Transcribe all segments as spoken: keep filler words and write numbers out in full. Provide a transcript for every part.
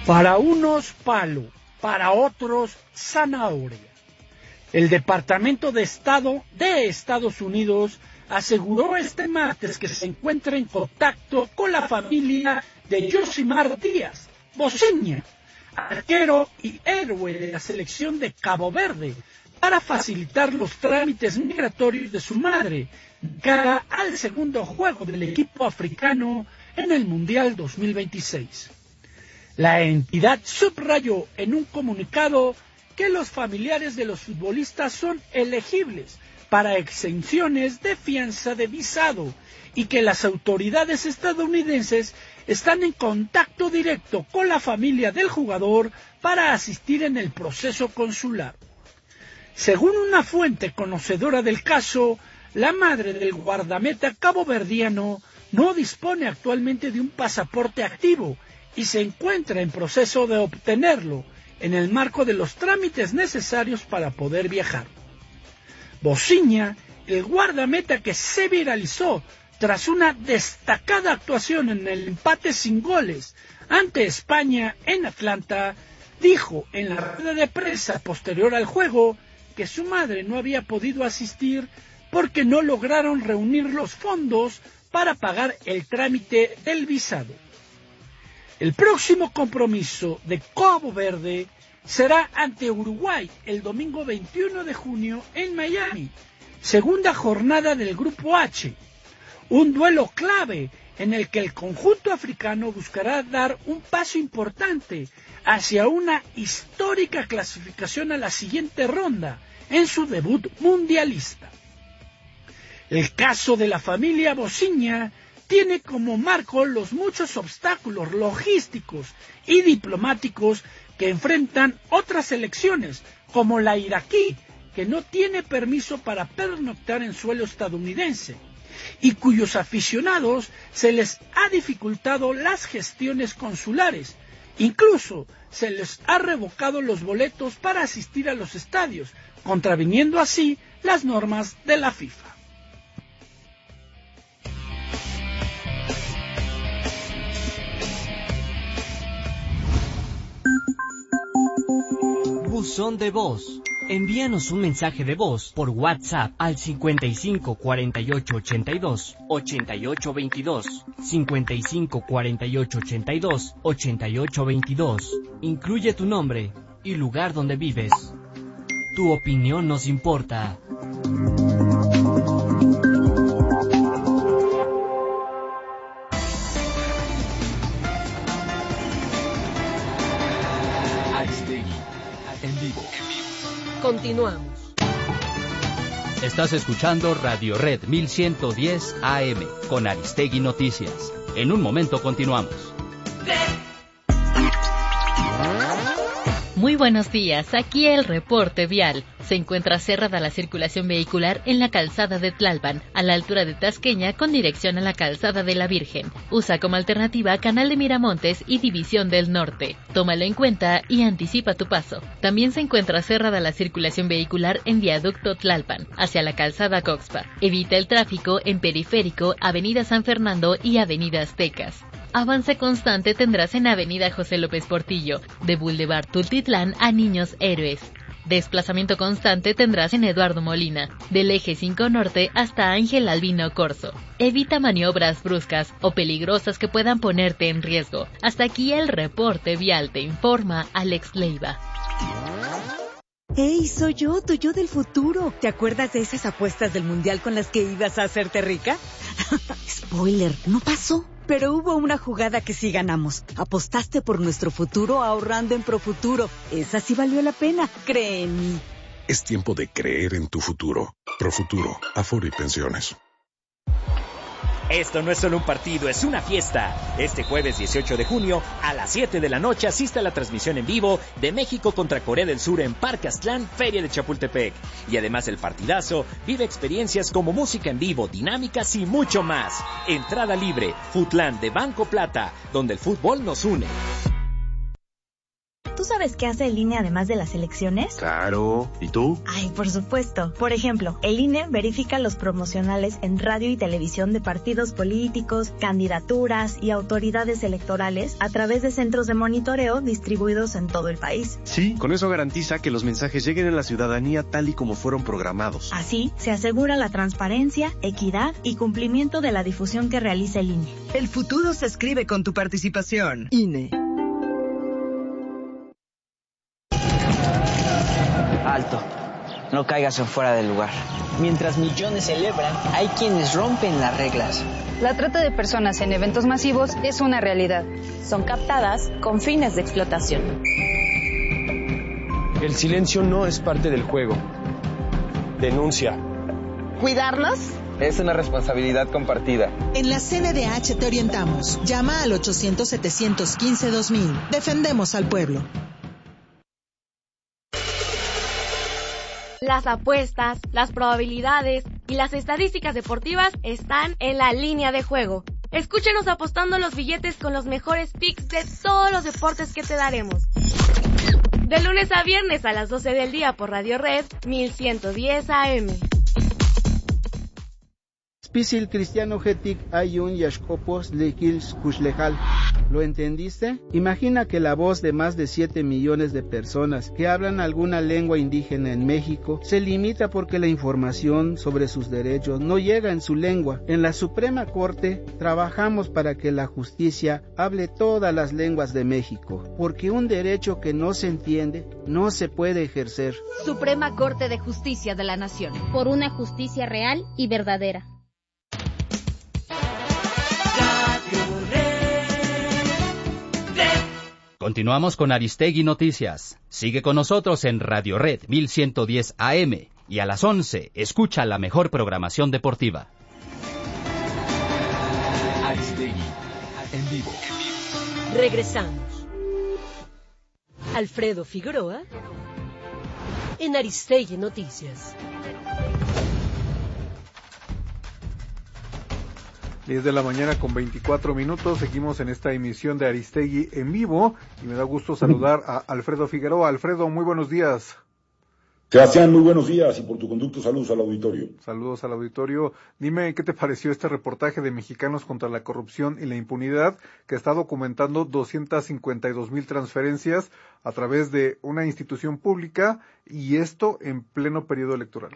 Para unos palo, para otros zanahoria. El Departamento de Estado de Estados Unidos aseguró este martes que se encuentra en contacto con la familia de Yosimar Díaz Bociña, arquero y héroe de la selección de Cabo Verde, para facilitar los trámites migratorios de su madre de cara al segundo juego del equipo africano en el Mundial dos mil veintiséis. La entidad subrayó en un comunicado que los familiares de los futbolistas son elegibles para exenciones de fianza de visado y que las autoridades estadounidenses están en contacto directo con la familia del jugador para asistir en el proceso consular. Según una fuente conocedora del caso, la madre del guardameta caboverdiano no dispone actualmente de un pasaporte activo y se encuentra en proceso de obtenerlo en el marco de los trámites necesarios para poder viajar. Bociña, el guardameta que se viralizó tras una destacada actuación en el empate sin goles ante España en Atlanta, dijo en la rueda de prensa posterior al juego que su madre no había podido asistir porque no lograron reunir los fondos para pagar el trámite del visado. El próximo compromiso de Cabo Verde será ante Uruguay el domingo veintiuno de junio en Miami, segunda jornada del Grupo H, un duelo clave en el que el conjunto africano buscará dar un paso importante hacia una histórica clasificación a la siguiente ronda en su debut mundialista. El caso de la familia Bociña tiene como marco los muchos obstáculos logísticos y diplomáticos que enfrentan otras selecciones, como la iraquí, que no tiene permiso para pernoctar en suelo estadounidense, y cuyos aficionados se les ha dificultado las gestiones consulares. Incluso se les ha revocado los boletos para asistir a los estadios, contraviniendo así las normas de la FIFA. Buzón de voz. Envíanos un mensaje de voz por WhatsApp al cincuenta y cinco cuarenta y ocho ochenta y dos ochenta y ocho veintidós, cincuenta y cinco cuarenta y ocho ochenta y dos ochenta y ocho veintidós. Incluye tu nombre y lugar donde vives. Tu opinión nos importa. En vivo. Continuamos. Estás escuchando Radio Red mil ciento diez A M con Aristegui Noticias. En un momento continuamos. Muy buenos días, aquí el reporte vial. Se encuentra cerrada la circulación vehicular en la calzada de Tlalpan, a la altura de Tasqueña, con dirección a la calzada de la Virgen. Usa como alternativa Canal de Miramontes y División del Norte. Tómalo en cuenta y anticipa tu paso. También se encuentra cerrada la circulación vehicular en Viaducto Tlalpan, hacia la calzada Coxpa. Evita el tráfico en Periférico, Avenida San Fernando y Avenida Aztecas. Avance constante tendrás en Avenida José López Portillo, de Boulevard Tultitlán a Niños Héroes. Desplazamiento constante tendrás en Eduardo Molina, del Eje cinco Norte hasta Ángel Albino Corzo. Evita maniobras bruscas o peligrosas que puedan ponerte en riesgo. Hasta aquí el reporte vial, te informa Alex Leiva. ¡Hey, soy yo, tu yo del futuro! ¿Te acuerdas de esas apuestas del Mundial con las que ibas a hacerte rica? Spoiler, no pasó. Pero hubo una jugada que sí ganamos. Apostaste por nuestro futuro ahorrando en Profuturo. Esa sí valió la pena, cree en mí. Es tiempo de creer en tu futuro. Profuturo, Afore y Pensiones. Esto no es solo un partido, es una fiesta. Este jueves dieciocho de junio, a las siete de la noche, asiste a la transmisión en vivo de México contra Corea del Sur en Parque Aztlán, Feria de Chapultepec. Y además del partidazo, vive experiencias como música en vivo, dinámicas y mucho más. Entrada libre, Futlan de Banco Plata, donde el fútbol nos une. ¿Tú sabes sabes qué hace el I N E además de las elecciones? Claro. ¿Y tú? Ay, por supuesto. Por ejemplo, el I N E verifica los promocionales en radio y televisión de partidos políticos, candidaturas y autoridades electorales a través de centros de monitoreo distribuidos en todo el país. Sí, con eso garantiza que los mensajes lleguen a la ciudadanía tal y como fueron programados. Así, se asegura la transparencia, equidad y cumplimiento de la difusión que realiza el I N E. El futuro se escribe con tu participación. I N E. Alto. No caigas en fuera del lugar. Mientras millones celebran, hay quienes rompen las reglas. La trata de personas en eventos masivos es una realidad. Son captadas con fines de explotación. El silencio no es parte del juego. Denuncia. ¿Cuidarnos? Es una responsabilidad compartida. En la C N D H te orientamos. Llama al ochocientos, setecientos quince, dos mil. Defendemos al pueblo. Las apuestas, las probabilidades y las estadísticas deportivas están en La Línea de Juego. Escúchenos apostando los billetes con los mejores picks de todos los deportes que te daremos. De lunes a viernes a las doce del día por Radio Red mil ciento diez A M. Spisil cristiano getic ayun yashkopos lekils kushlejal. ¿Lo entendiste? Imagina que la voz de más de siete millones de personas que hablan alguna lengua indígena en México se limita porque la información sobre sus derechos no llega en su lengua. En la Suprema Corte trabajamos para que la justicia hable todas las lenguas de México, porque un derecho que no se entiende no se puede ejercer. Suprema Corte de Justicia de la Nación. Por una justicia real y verdadera. Continuamos con Aristegui Noticias. Sigue con nosotros en Radio Red mil ciento diez A M y a las once escucha la mejor programación deportiva. Aristegui en vivo. Regresamos. Alfredo Figueroa en Aristegui Noticias. diez de la mañana con veinticuatro minutos, seguimos en esta emisión de Aristegui en vivo y me da gusto saludar a Alfredo Figueroa. Alfredo, muy buenos días. Sebastián, muy buenos días y por tu conducto saludos al auditorio. Saludos al auditorio. Dime, ¿qué te pareció este reportaje de Mexicanos contra la Corrupción y la Impunidad que está documentando doscientas cincuenta y dos mil transferencias a través de una institución pública y esto en pleno periodo electoral?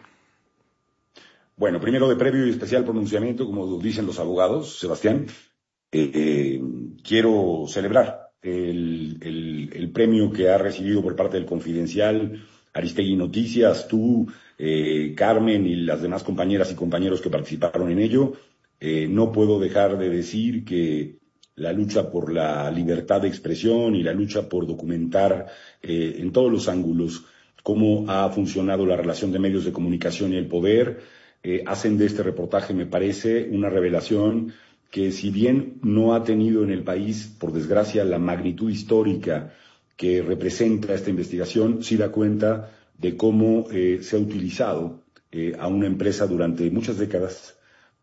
Bueno, primero de previo y especial pronunciamiento, como dicen los abogados, Sebastián, eh, eh, quiero celebrar el, el, el premio que ha recibido por parte del Confidencial, Aristegui Noticias, tú, eh, Carmen y las demás compañeras y compañeros que participaron en ello. Eh, no puedo dejar de decir que la lucha por la libertad de expresión y la lucha por documentar eh, en todos los ángulos cómo ha funcionado la relación de medios de comunicación y el poder, Eh, hacen de este reportaje, me parece, una revelación que si bien no ha tenido en el país, por desgracia, la magnitud histórica que representa esta investigación, sí da cuenta de cómo eh, se ha utilizado eh, a una empresa durante muchas décadas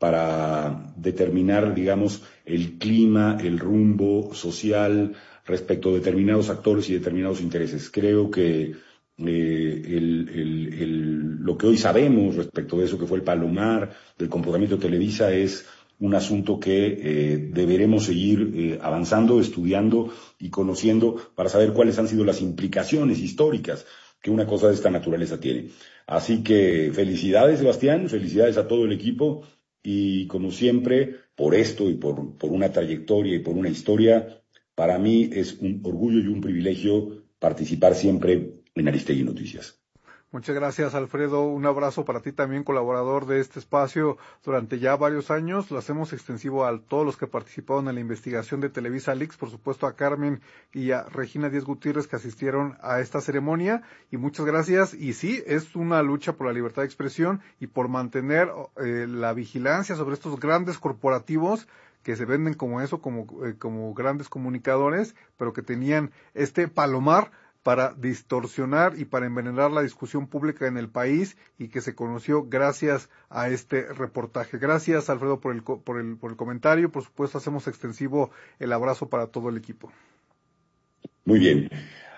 para determinar, digamos, el clima, el rumbo social respecto a determinados actores y determinados intereses. Creo que Eh, el, el, el, lo que hoy sabemos respecto de eso que fue el Palomar, del comportamiento de Televisa, es un asunto que eh, deberemos seguir eh, avanzando, estudiando y conociendo para saber cuáles han sido las implicaciones históricas que una cosa de esta naturaleza tiene. Así que felicidades, Sebastián, felicidades a todo el equipo y, como siempre, por esto y por, por una trayectoria y por una historia, para mí es un orgullo y un privilegio participar siempre en Aristegui Noticias. Muchas gracias, Alfredo. Un abrazo para ti también, colaborador de este espacio durante ya varios años. Lo hacemos extensivo a todos los que participaron en la investigación de Televisa Leaks, por supuesto a Carmen y a Regina Díez Gutiérrez que asistieron a esta ceremonia. Y muchas gracias. Y sí, es una lucha por la libertad de expresión y por mantener eh, la vigilancia sobre estos grandes corporativos que se venden como eso, como, eh, como grandes comunicadores, pero que tenían este palomar para distorsionar y para envenenar la discusión pública en el país y que se conoció gracias a este reportaje. Gracias, Alfredo, por el, por el, por el comentario. Por supuesto, hacemos extensivo el abrazo para todo el equipo. Muy bien.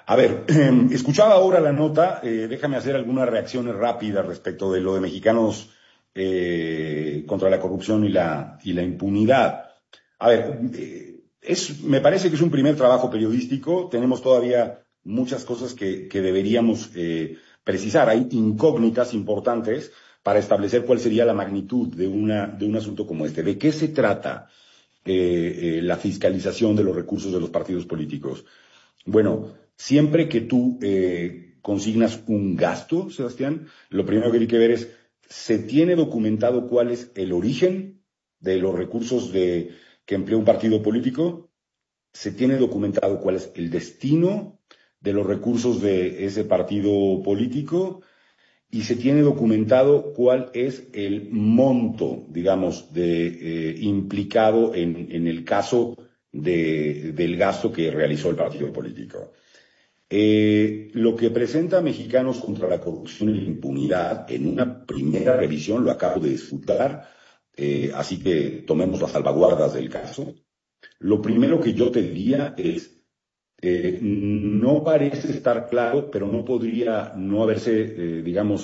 A ver, eh, escuchaba ahora la nota, eh, déjame hacer algunas reacciones rápidas respecto de lo de Mexicanos eh, contra la corrupción y la, y la impunidad. A ver, eh, es, me parece que es un primer trabajo periodístico, tenemos todavía muchas cosas que, que deberíamos eh, precisar, hay incógnitas importantes para establecer cuál sería la magnitud de, una, de un asunto como este. ¿De qué se trata eh, eh, la fiscalización de los recursos de los partidos políticos? Bueno, siempre que tú eh, consignas un gasto, Sebastián, lo primero que hay que ver es, ¿se tiene documentado cuál es el origen de los recursos de, que emplea un partido político? ¿Se tiene documentado cuál es el destino de los recursos de ese partido político? Y se tiene documentado cuál es el monto, digamos, de eh, implicado en, en el caso de, del gasto que realizó el partido político. Eh, lo que presenta Mexicanos contra la corrupción y la impunidad en una primera revisión, lo acabo de disfrutar, eh, así que tomemos las salvaguardas del caso. Lo primero que yo te diría es, eh, no parece estar claro, pero no podría no haberse, eh, digamos,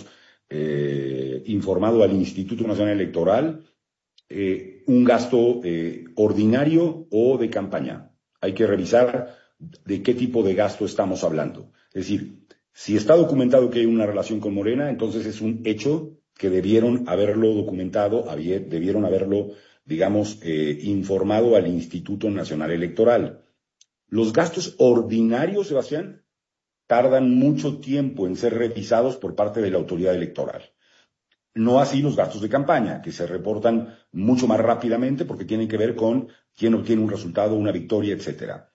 eh, informado al Instituto Nacional Electoral eh, un gasto eh, ordinario o de campaña. Hay que revisar de qué tipo de gasto estamos hablando. Es decir, si está documentado que hay una relación con Morena, entonces es un hecho que debieron haberlo documentado, debieron haberlo, digamos, eh, informado al Instituto Nacional Electoral. Los gastos ordinarios, Sebastián, tardan mucho tiempo en ser revisados por parte de la autoridad electoral. No así los gastos de campaña, que se reportan mucho más rápidamente porque tienen que ver con quién obtiene un resultado, una victoria, etcétera.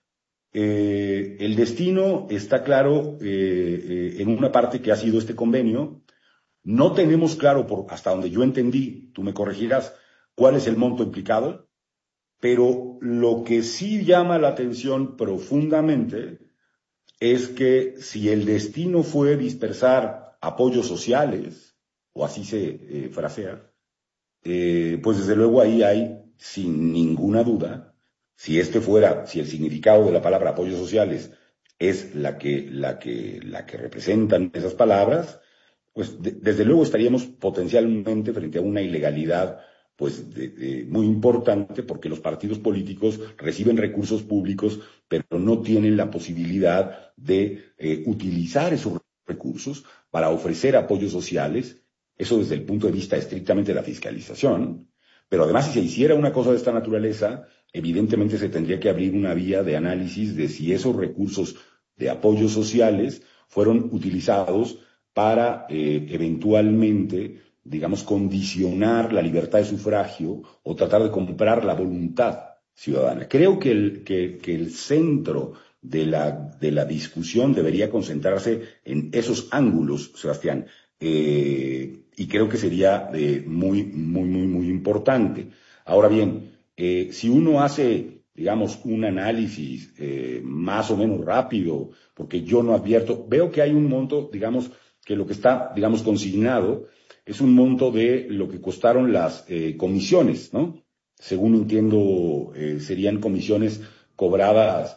Eh, el destino está claro eh, eh, en una parte que ha sido este convenio. No tenemos claro, por, hasta donde yo entendí, tú me corregirás, cuál es el monto implicado, pero lo que sí llama la atención profundamente es que si el destino fue dispersar apoyos sociales, o así se eh, frasea, eh, pues desde luego ahí hay, sin ninguna duda, si este fuera, si el significado de la palabra apoyos sociales es la que, la que, la que representan esas palabras, pues de, desde luego estaríamos potencialmente frente a una ilegalidad pues de, de, muy importante, porque los partidos políticos reciben recursos públicos, pero no tienen la posibilidad de eh, utilizar esos recursos para ofrecer apoyos sociales. Eso desde el punto de vista estrictamente de la fiscalización. Pero además, si se hiciera una cosa de esta naturaleza, evidentemente se tendría que abrir una vía de análisis de si esos recursos de apoyos sociales fueron utilizados para eh, eventualmente, digamos, condicionar la libertad de sufragio o tratar de comprar la voluntad ciudadana. Creo que el, que, que el centro de la, de la discusión debería concentrarse en esos ángulos, Sebastián. Eh, y creo que sería eh, muy, muy, muy, muy importante. Ahora bien, eh, si uno hace, digamos, un análisis eh, más o menos rápido, porque yo no advierto, veo que hay un monto, digamos, que lo que está, digamos, consignado es un monto de lo que costaron las eh, comisiones, ¿no? Según entiendo, eh, serían comisiones cobradas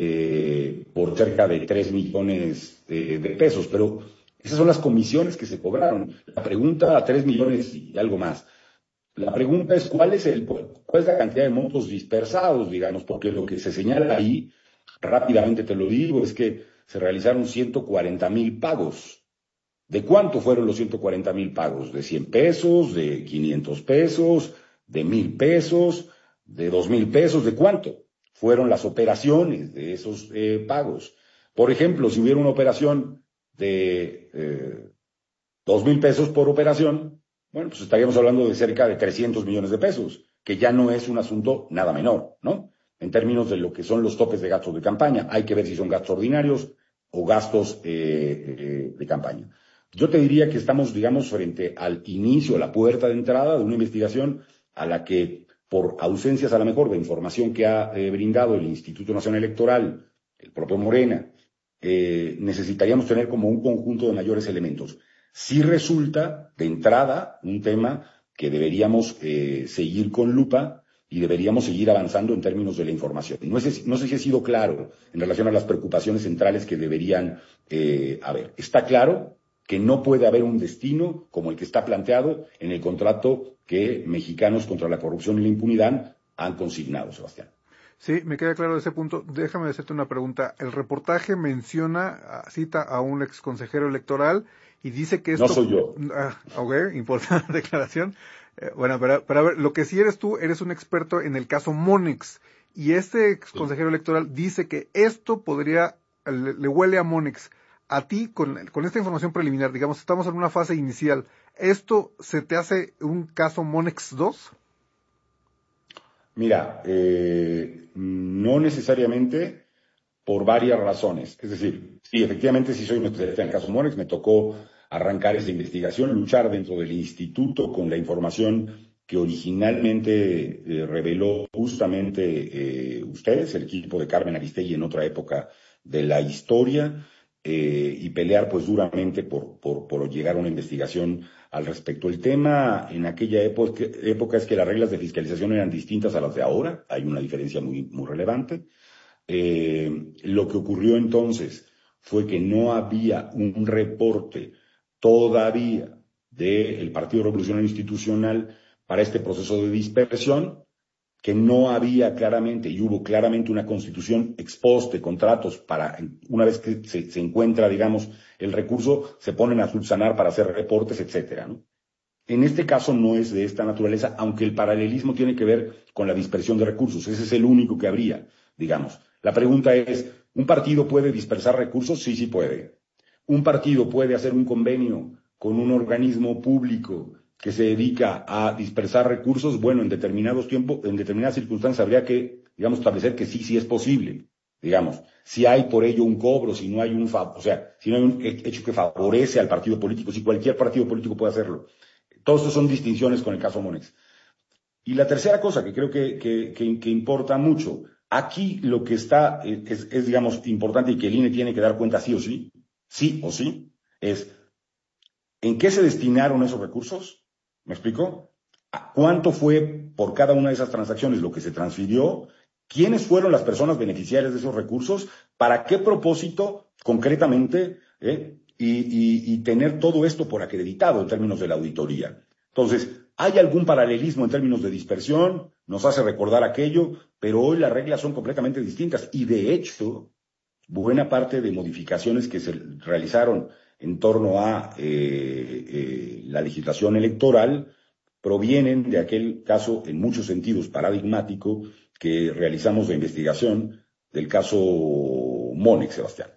eh, por cerca de tres millones eh, de pesos, pero esas son las comisiones que se cobraron. La pregunta a tres millones y algo más. La pregunta es cuál es el, cuál es la cantidad de montos dispersados, digamos, porque lo que se señala ahí, rápidamente te lo digo, es que se realizaron ciento cuarenta mil pagos. ¿De cuánto fueron los ciento cuarenta mil pagos? ¿De cien pesos? ¿De quinientos pesos? ¿De mil pesos? ¿De dos mil pesos? ¿De cuánto fueron las operaciones de esos eh, pagos? Por ejemplo, si hubiera una operación de eh, dos mil pesos por operación, bueno, pues estaríamos hablando de cerca de trescientos millones de pesos, que ya no es un asunto nada menor, ¿no? En términos de lo que son los topes de gastos de campaña. Hay que ver si son gastos ordinarios o gastos eh, eh, de campaña. Yo te diría que estamos, digamos, frente al inicio, a la puerta de entrada de una investigación a la que, por ausencias a lo mejor de información que ha eh, brindado el Instituto Nacional Electoral, el propio Morena, eh, necesitaríamos tener como un conjunto de mayores elementos. Sí resulta, de entrada, un tema que deberíamos eh, seguir con lupa, y deberíamos seguir avanzando en términos de la información. No sé, no sé si he sido claro en relación a las preocupaciones centrales que deberían eh, haber. Está claro que no puede haber un destino como el que está planteado en el contrato que Mexicanos contra la Corrupción y la Impunidad han consignado, Sebastián. Sí, me queda claro ese punto. Déjame hacerte una pregunta. El reportaje menciona, cita a un ex consejero electoral y dice que esto... No soy yo. Ah, ok, importante declaración. Eh, bueno, pero, pero a ver, lo que sí eres tú, eres un experto en el caso Monex. Y este ex consejero electoral dice que esto podría, le, le huele a Monex. A ti, con, con esta información preliminar, digamos, estamos en una fase inicial, ¿esto se te hace un caso Monex dos? Mira, eh, no necesariamente por varias razones. Es decir, sí, efectivamente sí soy un especialista en el caso Monex, me tocó arrancar esa investigación, luchar dentro del instituto con la información que originalmente eh, reveló justamente eh, ustedes, el equipo de Carmen Aristegui en otra época de la historia, eh, y pelear pues duramente por, por, por llegar a una investigación al respecto. El tema en aquella época, época es que las reglas de fiscalización eran distintas a las de ahora, hay una diferencia muy, muy relevante. Eh, lo que ocurrió entonces fue que no había un reporte todavía del Partido Revolucionario Institucional para este proceso de dispersión, que no había claramente, y hubo claramente una constitución ex post de contratos para, una vez que se, se encuentra, digamos, el recurso, se ponen a subsanar para hacer reportes, etcétera, ¿no? En este caso no es de esta naturaleza, aunque el paralelismo tiene que ver con la dispersión de recursos. Ese es el único que habría, digamos. La pregunta es, ¿un partido puede dispersar recursos? Sí, sí puede. ¿Un partido puede hacer un convenio con un organismo público que se dedica a dispersar recursos? Bueno, en determinados tiempos, en determinadas circunstancias habría que, digamos, establecer que sí, sí es posible. Digamos, si hay por ello un cobro, si no hay un, fa- o sea, si no hay un hecho que favorece al partido político, si cualquier partido político puede hacerlo. Todos estos son distinciones con el caso Monex. Y la tercera cosa que creo que, que, que, que importa mucho, aquí lo que está, es, es, digamos, importante y que el I N E tiene que dar cuenta sí o sí, sí o sí, es ¿en qué se destinaron esos recursos? ¿Me explico? ¿Cuánto fue por cada una de esas transacciones lo que se transfirió? ¿Quiénes fueron las personas beneficiarias de esos recursos? ¿Para qué propósito concretamente? ¿Eh? Y, y, y tener todo esto por acreditado en términos de la auditoría. Entonces, ¿hay algún paralelismo en términos de dispersión? Nos hace recordar aquello, pero hoy las reglas son completamente distintas. Y de hecho, buena parte de modificaciones que se realizaron en torno a eh, eh, la legislación electoral provienen de aquel caso, en muchos sentidos paradigmático, que realizamos de investigación del caso Monex, Sebastián.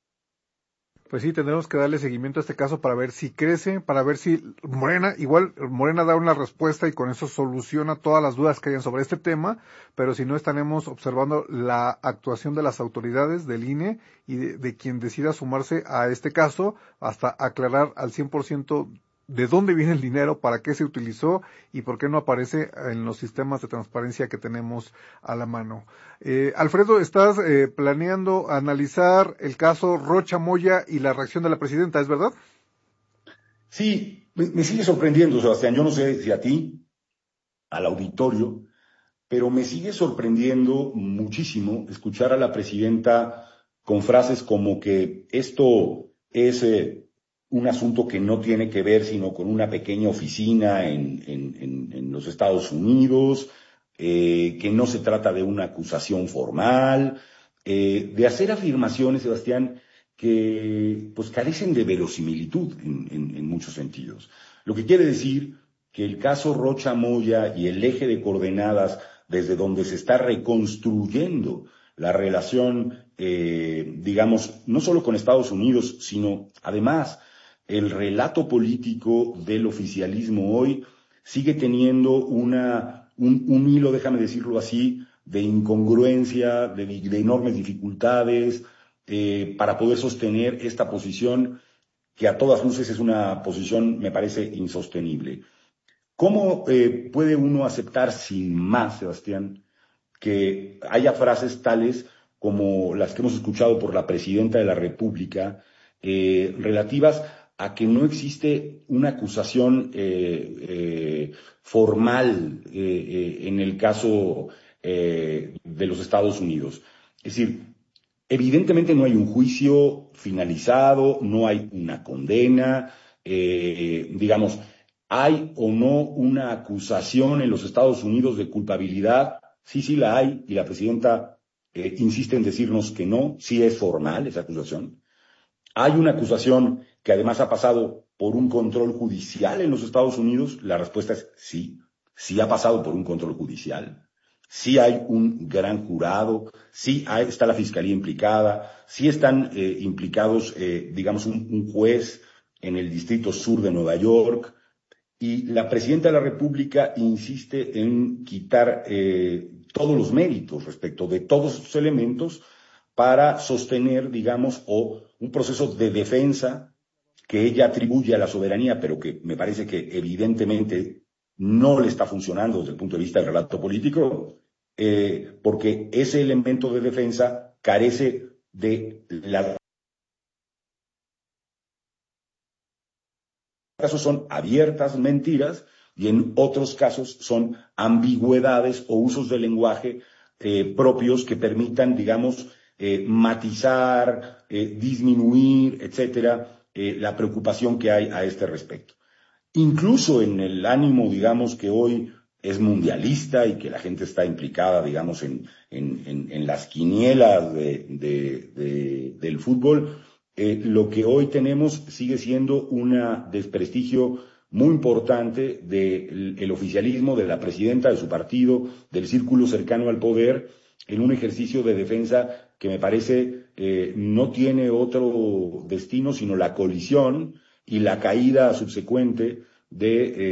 Pues sí, tendremos que darle seguimiento a este caso para ver si crece, para ver si Morena, igual Morena da una respuesta y con eso soluciona todas las dudas que hayan sobre este tema, pero si no estaremos observando la actuación de las autoridades del I N E y de, de quien decida sumarse a este caso hasta aclarar al cien por ciento de dónde viene el dinero, para qué se utilizó y por qué no aparece en los sistemas de transparencia que tenemos a la mano. Eh, Alfredo, ¿estás eh, planeando analizar el caso Rocha Moya y la reacción de la presidenta, es verdad? Sí, me, me sigue sorprendiendo, Sebastián. Yo no sé si a ti, al auditorio, pero me sigue sorprendiendo muchísimo escuchar a la presidenta con frases como que esto es eh, un asunto que no tiene que ver sino con una pequeña oficina en, en, en, en los Estados Unidos, eh, que no se trata de una acusación formal, eh, de hacer afirmaciones, Sebastián, que pues carecen de verosimilitud en, en, en muchos sentidos. Lo que quiere decir que el caso Rocha Moya y el eje de coordenadas desde donde se está reconstruyendo la relación, eh, digamos, no solo con Estados Unidos, sino además el relato político del oficialismo hoy sigue teniendo una, un, un hilo, déjame decirlo así, de incongruencia, de, de enormes dificultades, eh, para poder sostener esta posición que a todas luces es una posición, me parece, insostenible. ¿Cómo eh, puede uno aceptar sin más, Sebastián, que haya frases tales como las que hemos escuchado por la presidenta de la República, eh, relativas a que no existe una acusación eh, eh, formal eh, eh, en el caso eh, de los Estados Unidos. Es decir, evidentemente no hay un juicio finalizado, no hay una condena, eh, digamos, ¿hay o no una acusación en los Estados Unidos de culpabilidad? Sí, sí la hay, y la presidenta eh, insiste en decirnos que no, sí es formal esa acusación. ¿Hay una acusación que además ha pasado por un control judicial en los Estados Unidos? La respuesta es sí, sí ha pasado por un control judicial. Sí hay un gran jurado, sí hay, está la fiscalía implicada, sí están eh, implicados, eh, digamos, un, un juez en el Distrito Sur de Nueva York, y la Presidenta de la República insiste en quitar eh, todos los méritos respecto de todos estos elementos para sostener, digamos, o un proceso de defensa que ella atribuye a la soberanía, pero que me parece que evidentemente no le está funcionando desde el punto de vista del relato político, eh, porque ese elemento de defensa carece de la... En casos son abiertas mentiras y en otros casos son ambigüedades o usos del lenguaje eh, propios que permitan, digamos, eh, matizar, eh, disminuir, etcétera, eh, la preocupación que hay a este respecto. Incluso en el ánimo, digamos, que hoy es mundialista y que la gente está implicada, digamos, en, en, en, en las quinielas de, de, de, del fútbol, eh, lo que hoy tenemos sigue siendo un desprestigio muy importante del el oficialismo, de la presidenta de su partido, del círculo cercano al poder, en un ejercicio de defensa que me parece eh, no tiene otro destino sino la colisión y la caída subsecuente de eh,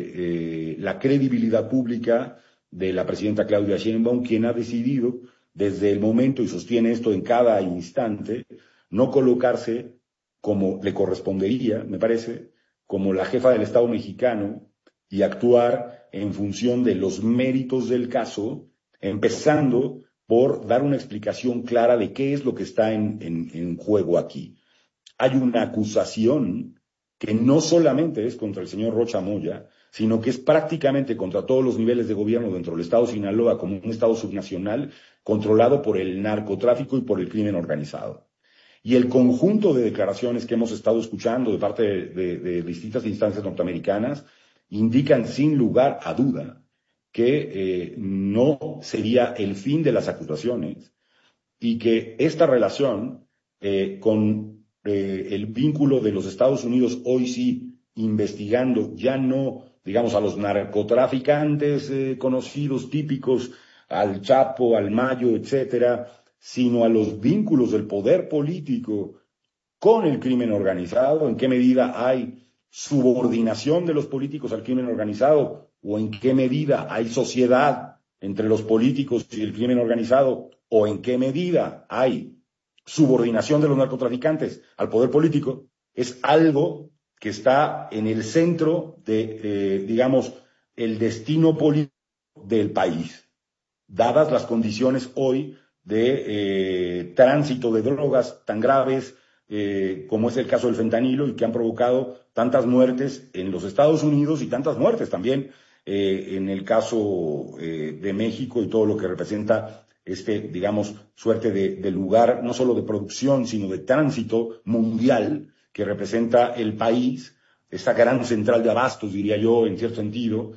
eh, la credibilidad pública de la presidenta Claudia Sheinbaum, quien ha decidido desde el momento, y sostiene esto en cada instante, no colocarse como le correspondería, me parece, como la jefa del Estado mexicano y actuar en función de los méritos del caso, empezando por dar una explicación clara de qué es lo que está en, en, en juego aquí. Hay una acusación que no solamente es contra el señor Rocha Moya, sino que es prácticamente contra todos los niveles de gobierno dentro del Estado de Sinaloa como un Estado subnacional controlado por el narcotráfico y por el crimen organizado. Y el conjunto de declaraciones que hemos estado escuchando de parte de, de, de distintas instancias norteamericanas indican sin lugar a duda que eh, no sería el fin de las acusaciones y que esta relación eh, con eh, el vínculo de los Estados Unidos hoy sí investigando ya no, digamos, a los narcotraficantes eh, conocidos, típicos, al Chapo, al Mayo, etcétera, sino a los vínculos del poder político con el crimen organizado, en qué medida hay subordinación de los políticos al crimen organizado o en qué medida hay sociedad entre los políticos y el crimen organizado o en qué medida hay subordinación de los narcotraficantes al poder político, es algo que está en el centro de, eh, digamos, el destino político del país, dadas las condiciones hoy de eh, tránsito de drogas tan graves eh, como es el caso del fentanilo y que han provocado tantas muertes en los Estados Unidos y tantas muertes también eh, en el caso eh, de México y todo lo que representa este, digamos, suerte de, de lugar no solo de producción sino de tránsito mundial que representa el país, esta gran central de abastos, diría yo, en cierto sentido,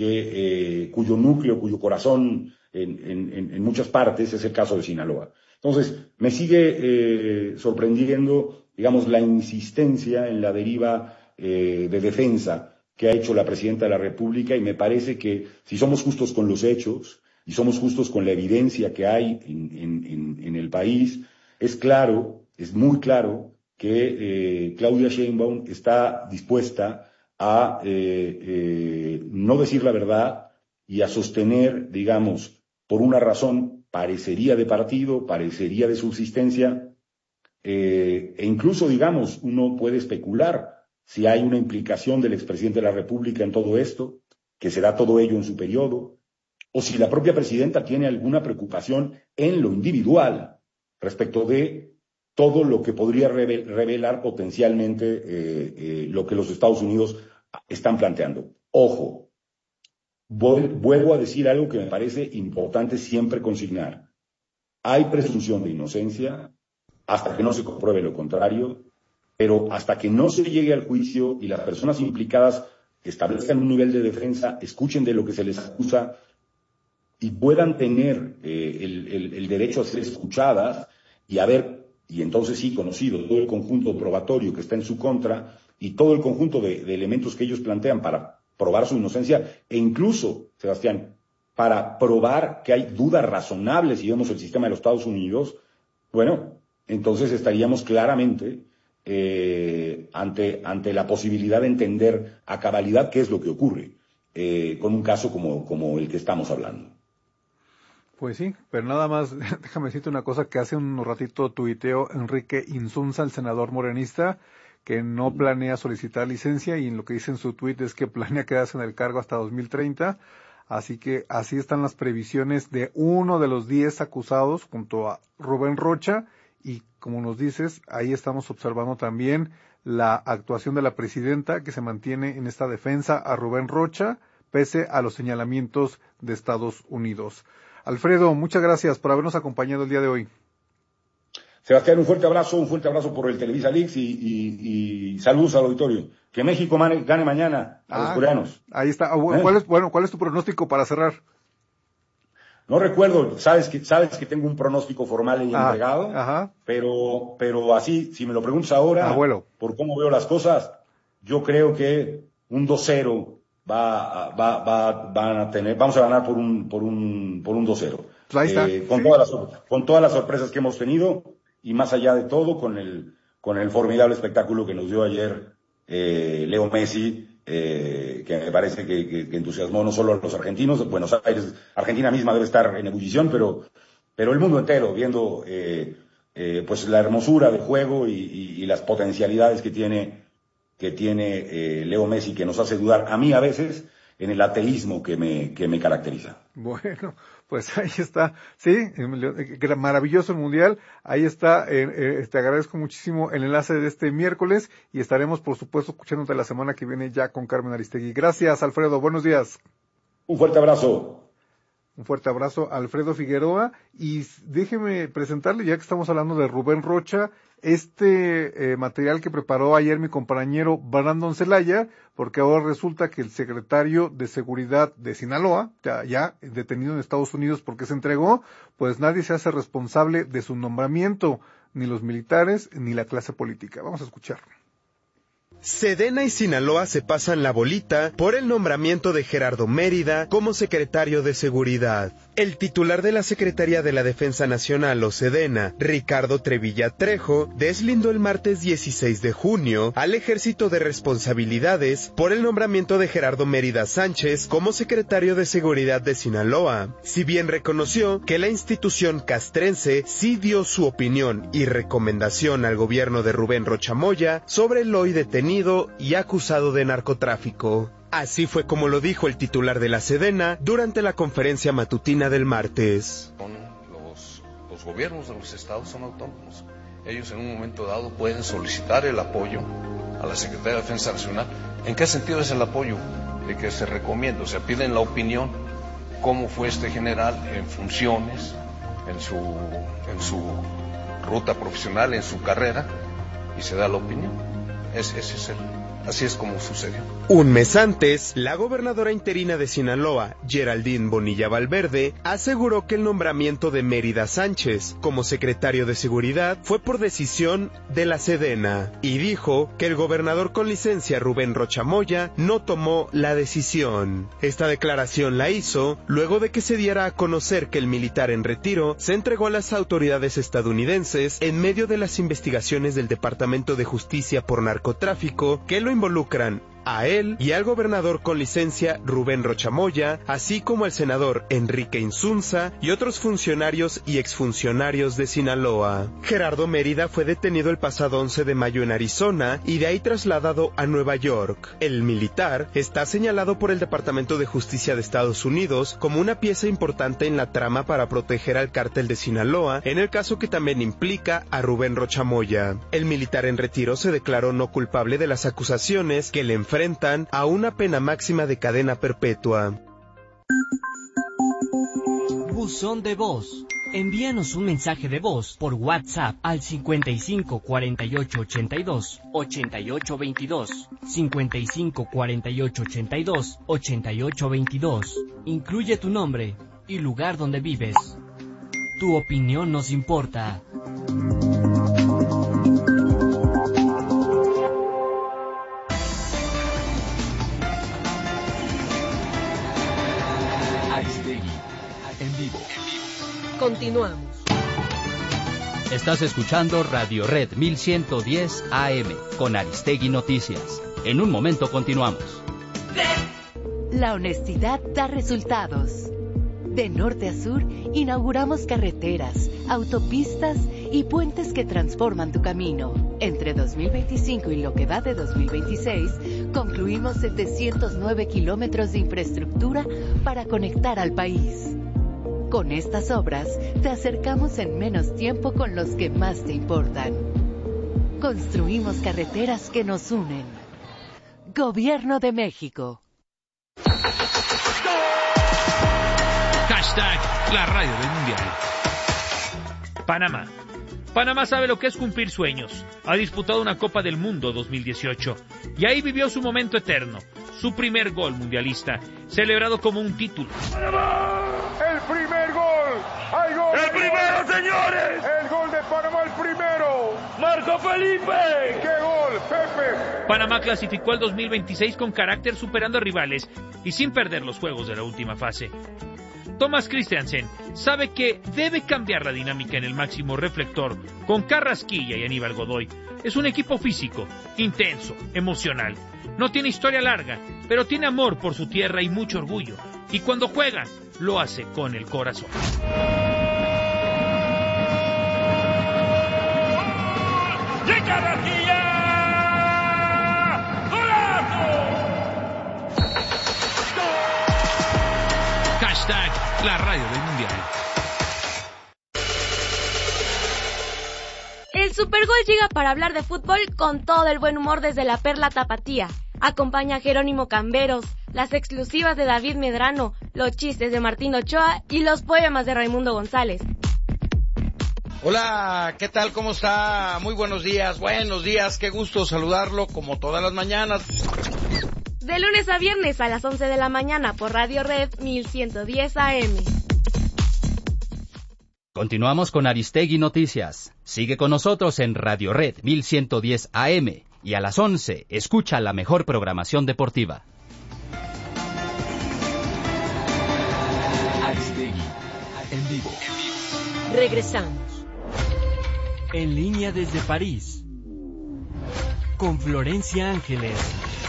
que eh, cuyo núcleo, cuyo corazón en, en, en muchas partes es el caso de Sinaloa. Entonces, me sigue eh, sorprendiendo, digamos, la insistencia en la deriva eh, de defensa que ha hecho la Presidenta de la República, y me parece que si somos justos con los hechos y somos justos con la evidencia que hay en, en, en, en el país, es claro, es muy claro que eh, Claudia Sheinbaum está dispuesta a eh, eh, no decir la verdad y a sostener, digamos, por una razón parecería de partido, parecería de subsistencia, eh, e incluso, digamos, uno puede especular si hay una implicación del expresidente de la República en todo esto, que se da todo ello en su periodo, o si la propia presidenta tiene alguna preocupación en lo individual respecto de todo lo que podría revelar potencialmente eh, eh, lo que los Estados Unidos están planteando. Ojo, vuelvo a decir algo que me parece importante siempre consignar. Hay presunción de inocencia hasta que no se compruebe lo contrario, pero hasta que no se llegue al juicio y las personas implicadas establezcan un nivel de defensa, escuchen de lo que se les acusa y puedan tener eh, el, el, el derecho a ser escuchadas y haber, y entonces sí, conocido todo el conjunto probatorio que está en su contra y todo el conjunto de, de elementos que ellos plantean para probar su inocencia e incluso, Sebastián, para probar que hay dudas razonables si vemos el sistema de los Estados Unidos, bueno, entonces estaríamos claramente eh, ante, ante la posibilidad de entender a cabalidad qué es lo que ocurre eh, con un caso como, como el que estamos hablando. Pues sí, pero nada más, déjame decirte una cosa que hace un ratito tuiteó Enrique Insunza, el senador morenista, que no planea solicitar licencia y en lo que dice en su tuit es que planea quedarse en el cargo hasta dos mil treinta. Así que así están las previsiones de uno de los diez acusados junto a Rubén Rocha y como nos dices, ahí estamos observando también la actuación de la presidenta que se mantiene en esta defensa a Rubén Rocha pese a los señalamientos de Estados Unidos. Alfredo, muchas gracias por habernos acompañado el día de hoy. Sebastián, un fuerte abrazo, un fuerte abrazo por el Televisa Leaks y, y, y saludos al auditorio. Que México gane mañana a ah, los coreanos. Ahí está. ¿Cuál ¿Eh? es, bueno, ¿cuál es tu pronóstico para cerrar? No recuerdo, sabes que sabes que tengo un pronóstico formal y ah, entregado, ajá. pero pero así, si me lo preguntas ahora, Abuelo. por cómo veo las cosas, yo creo que un dos cero va va va van a tener, vamos a ganar por un por un por un dos cero. Pues ahí está. Eh, con sí. todas las con todas las sorpresas que hemos tenido y más allá de todo con el con el formidable espectáculo que nos dio ayer eh, Leo Messi. Eh, que me parece que, que, que entusiasmó no solo a los argentinos, Buenos Aires, Argentina misma debe estar en ebullición, pero, pero el mundo entero viendo eh, eh, pues la hermosura del juego y, y, y las potencialidades que tiene, que tiene eh, Leo Messi, que nos hace dudar a mí a veces en el ateísmo que me, que me caracteriza. Bueno, pues ahí está, sí, maravilloso el Mundial, ahí está, eh, eh, te agradezco muchísimo el enlace de este miércoles y estaremos por supuesto escuchándote la semana que viene ya con Carmen Aristegui. Gracias, Alfredo, buenos días. Un fuerte abrazo. Un fuerte abrazo a Alfredo Figueroa y déjeme presentarle, ya que estamos hablando de Rubén Rocha, este eh, material que preparó ayer mi compañero Brandon Celaya, porque ahora resulta que el secretario de Seguridad de Sinaloa, ya, ya detenido en Estados Unidos porque se entregó, pues nadie se hace responsable de su nombramiento, ni los militares ni la clase política. Vamos a escuchar. Sedena y Sinaloa se pasan la bolita por el nombramiento de Gerardo Mérida como secretario de Seguridad. El titular de la Secretaría de la Defensa Nacional, o Sedena, Ricardo Trevilla Trejo, deslindó el martes dieciséis de junio al Ejército de responsabilidades por el nombramiento de Gerardo Mérida Sánchez como secretario de Seguridad de Sinaloa. Si bien reconoció que la institución castrense sí dio su opinión y recomendación al gobierno de Rubén Rocha Moya sobre el hoy detenido y acusado de narcotráfico. Así fue como lo dijo el titular de la Sedena durante la conferencia matutina del martes. Los, los gobiernos de los estados son autónomos. Ellos en un momento dado pueden solicitar el apoyo a la Secretaría de Defensa Nacional. ¿En qué sentido es el apoyo? De que se recomienda, o sea, piden la opinión, cómo fue este general en funciones, en su, en su ruta profesional, en su carrera, y se da la opinión. Ese, ese es el, así es como sucedió. Un mes antes, la gobernadora interina de Sinaloa, Geraldine Bonilla Valverde, aseguró que el nombramiento de Mérida Sánchez como secretario de Seguridad fue por decisión de la Sedena y dijo que el gobernador con licencia Rubén Rocha Moya no tomó la decisión. Esta declaración la hizo luego de que se diera a conocer que el militar en retiro se entregó a las autoridades estadounidenses en medio de las investigaciones del Departamento de Justicia por narcotráfico que lo involucran a él y al gobernador con licencia Rubén Rocha Moya, así como al senador Enrique Insunza y otros funcionarios y exfuncionarios de Sinaloa. Gerardo Mérida fue detenido el pasado once de mayo en Arizona y de ahí trasladado a Nueva York. El militar está señalado por el Departamento de Justicia de Estados Unidos como una pieza importante en la trama para proteger al cártel de Sinaloa, en el caso que también implica a Rubén Rocha Moya. El militar en retiro se declaró no culpable de las acusaciones que le enfrentan a una pena máxima de cadena perpetua. Buzón de voz. Envíanos un mensaje de voz por WhatsApp al cincuenta y cinco cuarenta y ocho ochenta y dos ochenta y ocho veintidós, cincuenta y cinco cuarenta y ocho ochenta y dos ochenta y ocho veintidós. Incluye tu nombre y lugar donde vives. Tu opinión nos importa. Aristegui, en vivo. Continuamos. Estás escuchando Radio Red mil ciento diez A M con Aristegui Noticias. En un momento continuamos. La honestidad da resultados. De norte a sur, inauguramos carreteras, autopistas y puentes que transforman tu camino. Entre dos mil veinticinco y lo que va de dos mil veintiséis, concluimos setecientos nueve kilómetros de infraestructura para conectar al país. Con estas obras, te acercamos en menos tiempo con los que más te importan. Construimos carreteras que nos unen. Gobierno de México. Hashtag la radio del mundial. Panamá. Panamá sabe lo que es cumplir sueños. Ha disputado una Copa del Mundo dos mil dieciocho y ahí vivió su momento eterno, su primer gol mundialista, celebrado como un título. ¡Panamá! ¡El primer gol! ¡Hay gol! ¡El primero, señores! ¡El gol de Panamá, el primero! ¡Marco Felipe! ¡Qué gol, Pepe! Panamá clasificó al dos mil veintiséis con carácter, superando a rivales y sin perder los juegos de la última fase. Thomas Christiansen sabe que debe cambiar la dinámica en el máximo reflector con Carrasquilla y Aníbal Godoy. Es un equipo físico, intenso, emocional. No tiene historia larga, pero tiene amor por su tierra y mucho orgullo. Y cuando juega, lo hace con el corazón. ¡De Carrasquilla! Hashtag la radio del mundial. El Supergol llega para hablar de fútbol con todo el buen humor desde la Perla Tapatía. Acompaña a Jerónimo Camberos, las exclusivas de David Medrano, los chistes de Martín Ochoa y los poemas de Raimundo González. Hola, ¿qué tal? ¿Cómo está? Muy buenos días, buenos días, qué gusto saludarlo como todas las mañanas. De lunes a viernes a las once de la mañana por Radio Red mil ciento diez A M. Continuamos con Aristegui Noticias. Sigue con nosotros en Radio Red mil ciento diez A M y a las once escucha la mejor programación deportiva. Aristegui, en vivo. Regresamos. En línea desde París, con Florencia Ángeles.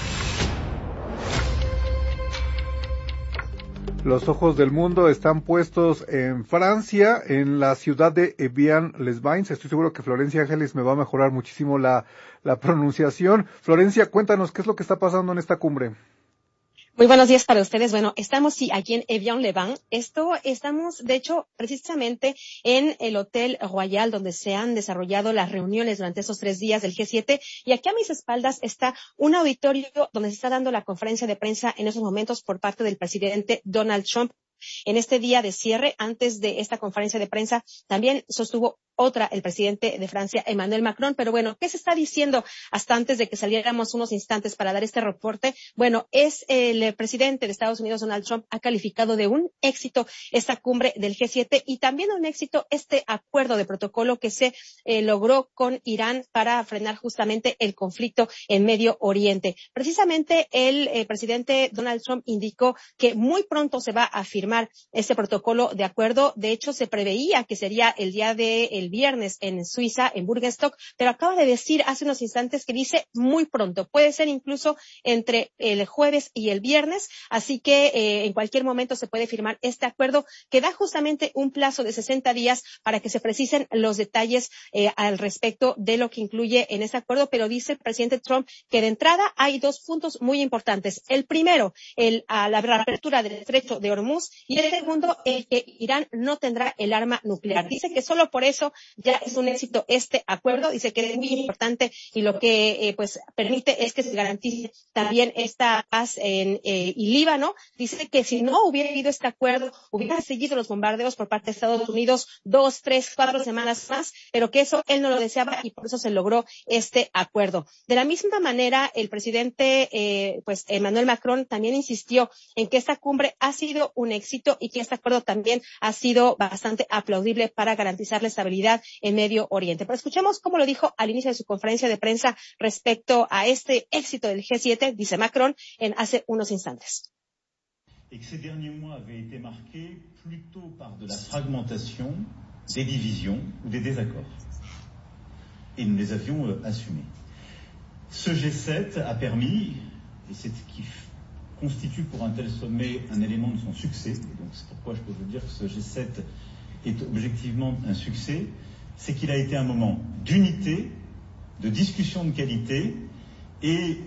Los ojos del mundo están puestos en Francia, en la ciudad de Evian-les-Bains. Estoy seguro que Florencia Ángeles me va a mejorar muchísimo la, la pronunciación. Florencia, cuéntanos, ¿qué es lo que está pasando en esta cumbre? Muy buenos días para ustedes. Bueno, estamos sí, aquí en Evian-les-Bains. Esto, estamos, de hecho, precisamente en el Hotel Royal, donde se han desarrollado las reuniones durante esos tres días del G siete. Y aquí a mis espaldas está un auditorio donde se está dando la conferencia de prensa en esos momentos por parte del presidente Donald Trump. En este día de cierre, antes de esta conferencia de prensa, también sostuvo otra el presidente de Francia, Emmanuel Macron. Pero bueno, ¿qué se está diciendo hasta antes de que saliéramos unos instantes para dar este reporte? Bueno, es el presidente de Estados Unidos, Donald Trump, ha calificado de un éxito esta cumbre del G siete y también un éxito este acuerdo de protocolo que se eh, logró con Irán para frenar justamente el conflicto en Medio Oriente. Precisamente el eh, presidente Donald Trump indicó que muy pronto se va a firmar firmar este protocolo de acuerdo. De hecho, se preveía que sería el día del viernes en Suiza, en Bürgenstock, pero acaba de decir hace unos instantes que dice muy pronto, puede ser incluso entre el jueves y el viernes, así que eh, en cualquier momento se puede firmar este acuerdo que da justamente un plazo de sesenta días para que se precisen los detalles eh, al respecto de lo que incluye en ese acuerdo, pero dice el presidente Trump que de entrada hay dos puntos muy importantes. El primero, el, a la reapertura del estrecho de Hormuz, y el segundo, el que Irán no tendrá el arma nuclear. Dice que solo por eso ya es un éxito este acuerdo, dice que es muy importante y lo que eh, pues permite es que se garantice también esta paz en eh, y Líbano. Dice que si no hubiera habido este acuerdo, hubieran seguido los bombardeos por parte de Estados Unidos dos, tres, cuatro semanas más, pero que eso él no lo deseaba y por eso se logró este acuerdo. De la misma manera, el presidente eh, pues Emmanuel Macron también insistió en que esta cumbre ha sido un éxito y que este acuerdo también ha sido bastante aplaudible para garantizar la estabilidad en Medio Oriente. Pero escuchemos cómo lo dijo al inicio de su conferencia de prensa respecto a este éxito del G siete, dice Macron, en hace unos instantes. Et que ces derniers mois avaient été marqués plutôt par de la fragmentation, des divisions ou des désaccords. Et nous les avions euh, assumés. Ce G sept a permis, et c'est ce qui constitue pour un tel sommet un élément de son succès, et donc c'est pourquoi je peux vous dire que ce G sept est objectivement un succès, c'est qu'il a été un moment d'unité, de discussion de qualité et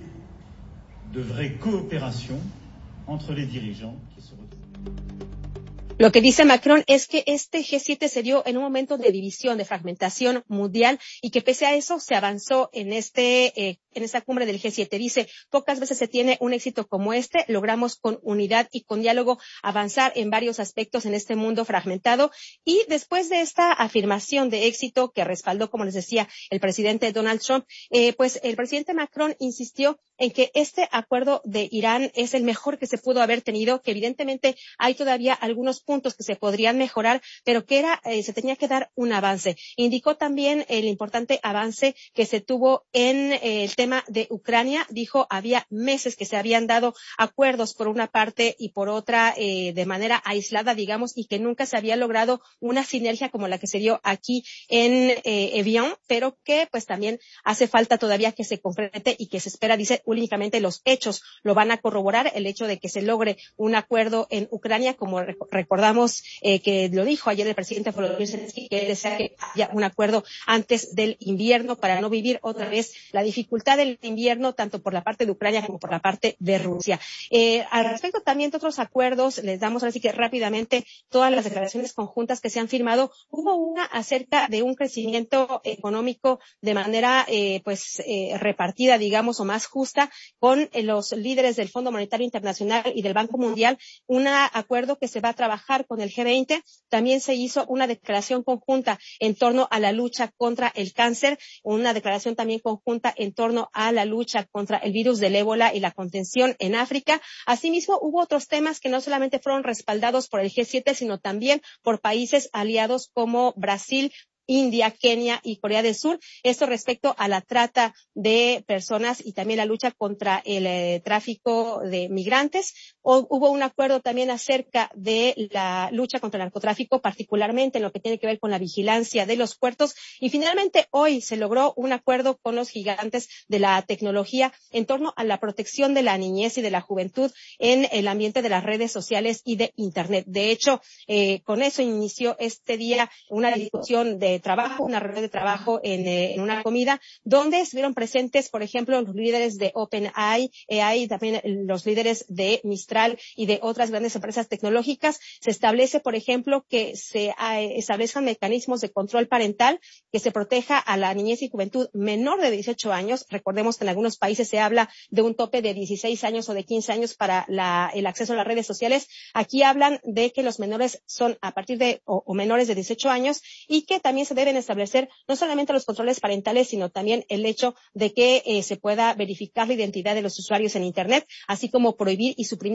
de vraie coopération entre les dirigeants qui se retrouvent. Lo que dice Macron es que este G siete se dio en un momento de división, de fragmentación mundial y que pese a eso se avanzó en este eh, en esta cumbre del G siete. Dice, pocas veces se tiene un éxito como este, logramos con unidad y con diálogo avanzar en varios aspectos en este mundo fragmentado. Y después de esta afirmación de éxito que respaldó, como les decía, el presidente Donald Trump, eh, pues el presidente Macron insistió en que este acuerdo de Irán es el mejor que se pudo haber tenido, que evidentemente hay todavía algunos puntos que se podrían mejorar, pero que era eh, se tenía que dar un avance. Indicó también el importante avance que se tuvo en eh, el tema de Ucrania. Dijo, había meses que se habían dado acuerdos por una parte y por otra eh, de manera aislada, digamos, y que nunca se había logrado una sinergia como la que se dio aquí en eh, Evian, pero que pues también hace falta todavía que se concrete y que se espera, dice, únicamente los hechos lo van a corroborar, el hecho de que se logre un acuerdo en Ucrania, como rec- recordamos eh, que lo dijo ayer el presidente Volodymyr Zelensky, que desea que haya un acuerdo antes del invierno para no vivir otra vez la dificultad del invierno, tanto por la parte de Ucrania como por la parte de Rusia. Eh, al respecto también de otros acuerdos, les damos así que rápidamente todas las declaraciones conjuntas que se han firmado. Hubo una acerca de un crecimiento económico de manera eh, pues eh, repartida, digamos, o más justa, con eh, los líderes del Fondo Monetario Internacional y del Banco Mundial, un acuerdo que se va a trabajar con el G veinte. También se hizo una declaración conjunta en torno a la lucha contra el cáncer, una declaración también conjunta en torno a la lucha contra el virus del ébola y la contención en África. Asimismo, hubo otros temas que no solamente fueron respaldados por el G siete, sino también por países aliados como Brasil, India, Kenia y Corea del Sur. Esto respecto a la trata de personas y también la lucha contra el eh, tráfico de migrantes. O, hubo un acuerdo también acerca de la lucha contra el narcotráfico, particularmente en lo que tiene que ver con la vigilancia de los puertos. Y finalmente hoy se logró un acuerdo con los gigantes de la tecnología en torno a la protección de la niñez y de la juventud en el ambiente de las redes sociales y de Internet. De hecho, eh, con eso inició este día una discusión de trabajo, una reunión de trabajo en, eh, en una comida, donde estuvieron presentes, por ejemplo, los líderes de OpenAI, A I, también los líderes de Mistral y de otras grandes empresas tecnológicas. Se establece, por ejemplo, que se eh, establezcan mecanismos de control parental, que se proteja a la niñez y juventud menor de dieciocho años. Recordemos que en algunos países se habla de un tope de dieciséis años o de quince años para la, el acceso a las redes sociales. Aquí hablan de que los menores son a partir de o, o menores de dieciocho años y que también se deben establecer no solamente los controles parentales, sino también el hecho de que eh, se pueda verificar la identidad de los usuarios en Internet, así como prohibir y suprimir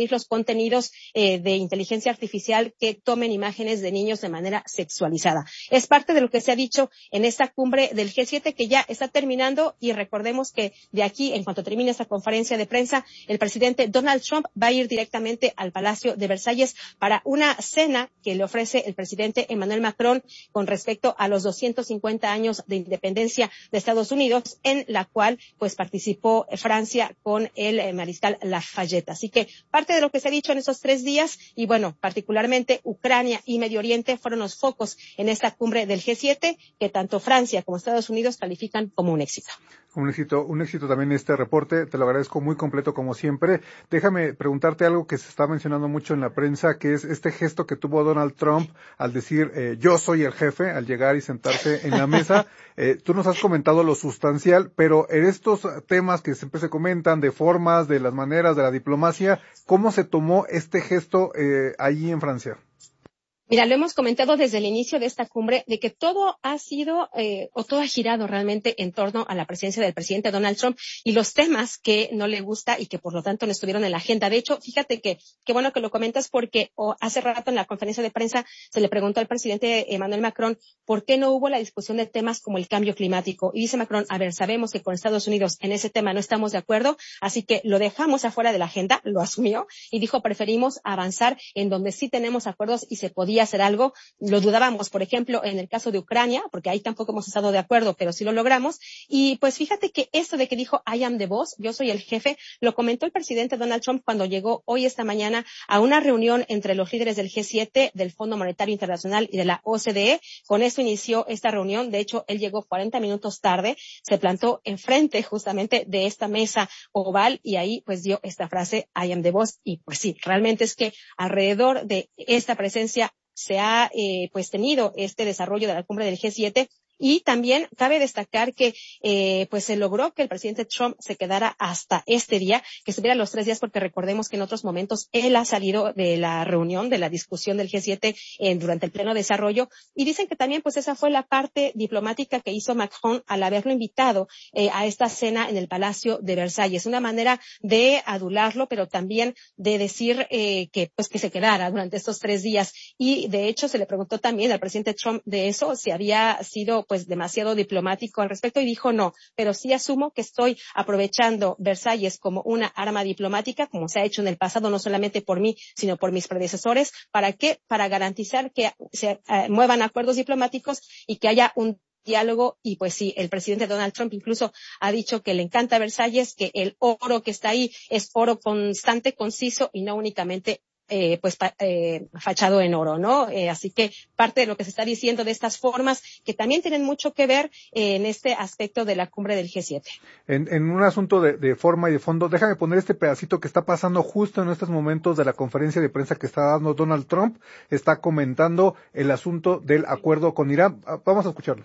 prevenir los contenidos eh, de inteligencia artificial que tomen imágenes de niños de manera sexualizada. Es parte de lo que se ha dicho en esta cumbre del G siete que ya está terminando, y recordemos que de aquí, en cuanto termine esta conferencia de prensa, el presidente Donald Trump va a ir directamente al Palacio de Versalles para una cena que le ofrece el presidente Emmanuel Macron con respecto a los doscientos cincuenta años de independencia de Estados Unidos, en la cual pues participó Francia con el eh, mariscal Lafayette. Así que parte de lo que se ha dicho en esos tres días, y bueno, particularmente Ucrania y Medio Oriente fueron los focos en esta cumbre del G siete, que tanto Francia como Estados Unidos califican como un éxito. Un éxito, un éxito también este reporte, te lo agradezco, muy completo como siempre. Déjame preguntarte algo que se está mencionando mucho en la prensa, que es este gesto que tuvo Donald Trump al decir eh, yo soy el jefe, al llegar y sentarse en la mesa. Eh, tú nos has comentado lo sustancial, pero en estos temas que siempre se comentan de formas, de las maneras, de la diplomacia, ¿cómo se tomó este gesto eh, allí en Francia? Mira, lo hemos comentado desde el inicio de esta cumbre, de que todo ha sido, eh, o todo ha girado realmente en torno a la presidencia del presidente Donald Trump y los temas que no le gusta y que por lo tanto no estuvieron en la agenda. De hecho, fíjate que, qué bueno que lo comentas, porque oh, hace rato en la conferencia de prensa se le preguntó al presidente Emmanuel Macron por qué no hubo la discusión de temas como el cambio climático. Y dice Macron, a ver, sabemos que con Estados Unidos en ese tema no estamos de acuerdo, así que lo dejamos afuera de la agenda, lo asumió, y dijo, preferimos avanzar en donde sí tenemos acuerdos y se podía hacer algo. Lo dudábamos, por ejemplo, en el caso de Ucrania, porque ahí tampoco hemos estado de acuerdo, pero sí lo logramos. Y pues fíjate que esto de que dijo I am the boss, yo soy el jefe, lo comentó el presidente Donald Trump cuando llegó hoy esta mañana a una reunión entre los líderes del G siete, del Fondo Monetario Internacional y de la O C D E. Con eso inició esta reunión. De hecho, él llegó cuarenta minutos tarde, se plantó enfrente justamente de esta mesa oval y ahí pues dio esta frase I am the boss. Y pues sí, realmente es que alrededor de esta presencia se ha eh, pues tenido este desarrollo de la cumbre del G siete. Y también cabe destacar que eh, pues se logró que el presidente Trump se quedara hasta este día, que estuviera los tres días, porque recordemos que en otros momentos él ha salido de la reunión, de la discusión del G siete eh, durante el pleno desarrollo. Y dicen que también pues esa fue la parte diplomática que hizo Macron al haberlo invitado eh, a esta cena en el Palacio de Versalles. Una manera de adularlo, pero también de decir eh, que pues que se quedara durante estos tres días. Y de hecho se le preguntó también al presidente Trump de eso, si había sido pues demasiado diplomático al respecto, y dijo no, pero sí asumo que estoy aprovechando Versalles como una arma diplomática, como se ha hecho en el pasado, no solamente por mí, sino por mis predecesores. ¿Para qué? Para garantizar que se eh, muevan acuerdos diplomáticos y que haya un diálogo. Y pues sí, el presidente Donald Trump incluso ha dicho que le encanta Versalles, que el oro que está ahí es oro constante, conciso y no únicamente Eh, pues eh, fachado en oro, ¿no? Eh, así que parte de lo que se está diciendo de estas formas, que también tienen mucho que ver eh, en este aspecto de la cumbre del G siete. En, en un asunto de, de forma y de fondo, déjame poner este pedacito que está pasando justo en estos momentos de la conferencia de prensa que está dando Donald Trump. Está comentando el asunto del acuerdo con Irán. Vamos a escucharlo.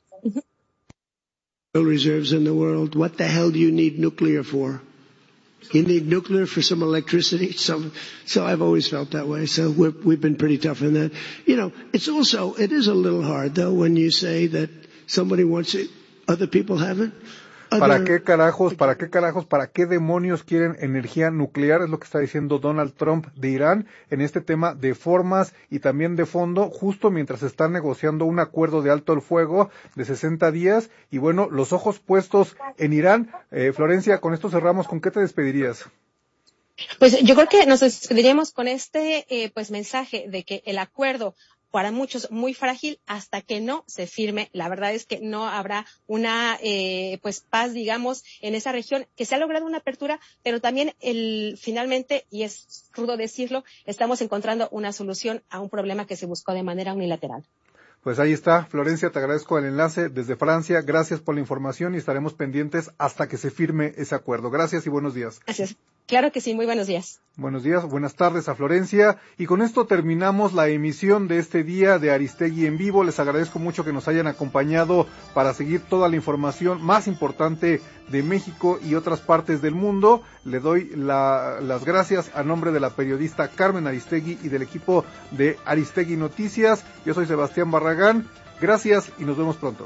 Reserves in the world. What the hell do you need nuclear for? You need nuclear for some electricity. So, so I've always felt that way. So we're, we've been pretty tough in that. You know, it's also, it is a little hard though when you say that somebody wants it, other people have it. ¿Para qué carajos, para qué carajos, para qué demonios quieren energía nuclear? Es lo que está diciendo Donald Trump de Irán en este tema de formas y también de fondo, justo mientras están negociando un acuerdo de alto el fuego de sesenta días. Y bueno, los ojos puestos en Irán. Eh, Florencia, con esto cerramos. ¿Con qué te despedirías? Pues yo creo que nos despediríamos con este eh, pues mensaje de que el acuerdo, para muchos muy frágil hasta que no se firme. La verdad es que no habrá una eh, pues paz, digamos, en esa región, que se ha logrado una apertura, pero también el finalmente, y es rudo decirlo, estamos encontrando una solución a un problema que se buscó de manera unilateral. Pues ahí está, Florencia, te agradezco el enlace desde Francia. Gracias por la información y estaremos pendientes hasta que se firme ese acuerdo. Gracias y buenos días. Gracias. Claro que sí, muy buenos días. Buenos días, buenas tardes a Florencia. Y con esto terminamos la emisión de este día de Aristegui en vivo. Les agradezco mucho que nos hayan acompañado para seguir toda la información más importante de México y otras partes del mundo. Le doy la, las gracias a nombre de la periodista Carmen Aristegui y del equipo de Aristegui Noticias. Yo soy Sebastián Barragán. Gracias y nos vemos pronto.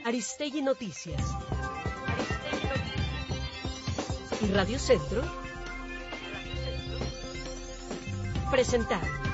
Aristegui Noticias. Y Radio Centro presentaron